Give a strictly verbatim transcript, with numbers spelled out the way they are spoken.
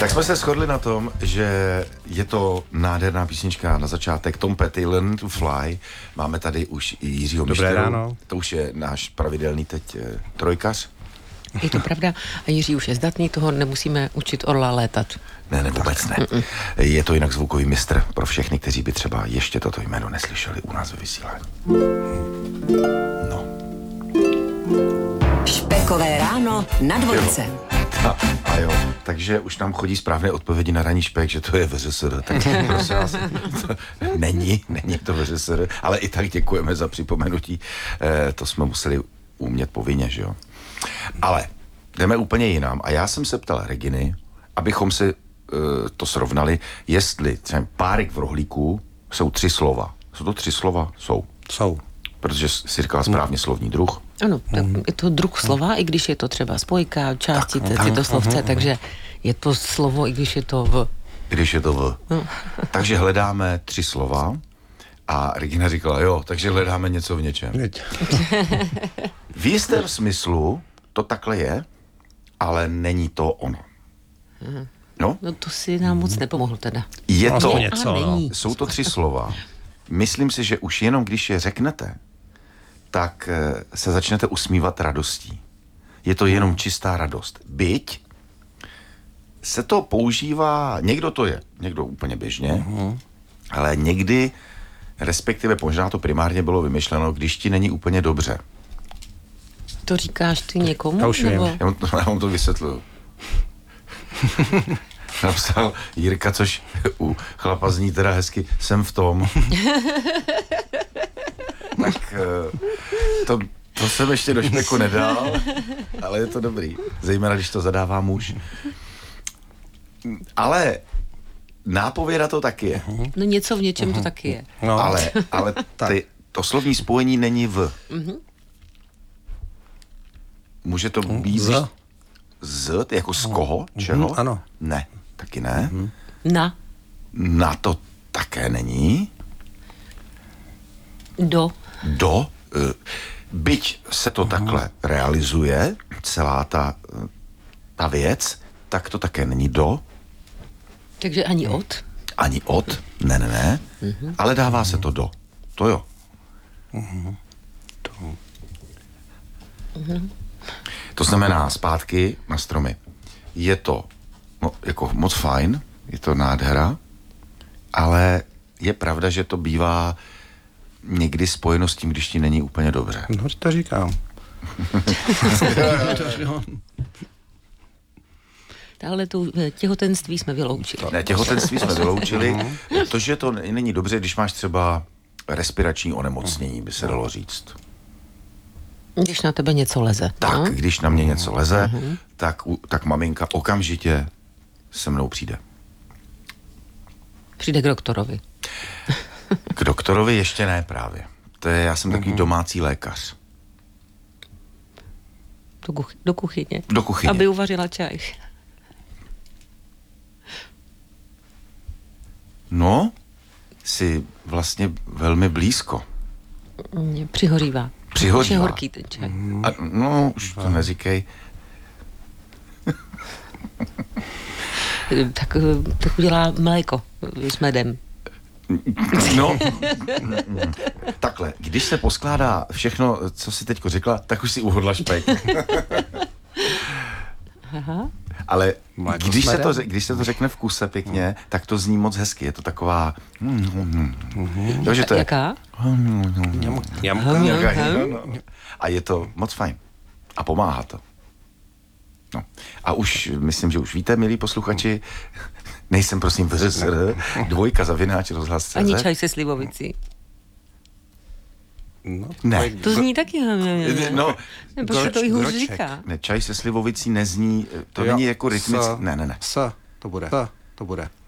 Tak jsme se shodli na tom, že je to nádherná písnička na začátek. Tom Petty, Learn to Fly. Máme tady už i Jiřího Dobré Mišteru. ráno. To už je náš pravidelný teď eh, trojkař. Je to pravda. A Jiří už je zdatný, toho nemusíme učit orla létat. Ne, ne, vůbec ne. Mm-mm. Je to jinak zvukový mistr pro všechny, kteří by třeba ještě toto jméno neslyšeli u nás ve vysílání. No. Špekové ráno na dvojce. A, a jo, takže už nám chodí správné odpovědi na ranní špek, že to je V Ř S R. Tak prosím vás, to není, není to V Ř S R, ale i tak děkujeme za připomenutí. E, to jsme museli umět povinně, že jo. Ale jdeme úplně jinam. A já jsem se ptal Reginy, abychom si e, to srovnali, jestli třeba párek v rohlíku jsou tři slova. Jsou to tři slova? Jsou. Jsou. Protože jsi říkala správně slovní druh. Ano, tak je to druh slova, i když je to třeba spojka, části citoslovce, takže je to slovo, i když je to v. Když je to v. No. Takže hledáme tři slova a Regina říkala, jo, takže hledáme něco v něčem. V jistém smyslu to takhle je, ale není to ono. No? No to si nám moc nepomohl teda. Je to, něco, no. jsou to tři slova. Myslím si, že už jenom když je řeknete, tak se začnete usmívat radostí. Je to jenom čistá radost. Byť se to používá, někdo to je, někdo úplně běžně, uh-huh. ale někdy, respektive možná to primárně bylo vymyšleno, když ti není úplně dobře. To říkáš ty někomu? Já už nebo? vím. Já vám to, já vám to vysvětluju. Napsal Jirka, což u chlapa zní teda hezky, jsem v tom. Tak to, to jsem ještě do špeku nedal, ale je to dobrý. Zejména, když to zadává muž. Ale nápověda to taky je. No něco v něčem to taky je. No. Ale, ale ty, to slovní spojení není v. Může to být Z. Z, jako z koho, čeho? Ano. Ne, taky ne. Na, Na to také není. do, Do, eh, byť se to takhle realizuje, celá ta, eh, ta věc, tak to také není do, takže ani od. ani od, ne, ne, ne, ale dává se to do. To jo. To znamená zpátky na stromy. Je to no, jako moc fajn, je to nádhera, ale je pravda, že to bývá někdy spojeno s tím, když ti není úplně dobře. No, to říkám. Tahle tu těhotenství jsme vyloučili. Ne, těhotenství jsme vyloučili. To, že to není dobře, když máš třeba respirační onemocnění, by se dalo říct. Když na tebe něco leze. Tak, no? když na mě něco leze, tak, u- tak maminka okamžitě se mnou přijde. Přijde k doktorovi. K doktorovi ještě ne právě. To je, já jsem takový domácí lékař. Do, kuchy, do kuchyně. Do kuchyně. Aby uvařila čaj. No, jsi vlastně velmi blízko. Mě přihořívá. Přihořívá. Už je horký ten čaj. A, no, už to neříkej. Tak, tak udělá mléko s medem. No, takhle, když se poskládá všechno, co jsi teďko řekla, tak už si uhodla špek. Aha. Ale Mléko když s se, to, medem? řek- když se to řekne v kuse pěkně, tak to zní moc hezky. Je to taková... Jo, že to je... Jaká? A je to moc fajn. A pomáhá to. No. A už, myslím, že už víte, milí posluchači, nejsem prosím V Ř S R, dvojka zavináč rozhlas tečka cé Ani zet. čaj se slivovicí. No, Ne. To zní taky. No, Nebo se to i hůř groček. říká. ne, čaj se slivovicí nezní, to Jo, není jako rytmický, s- ne, ne, ne. S, to bude. S, to bude.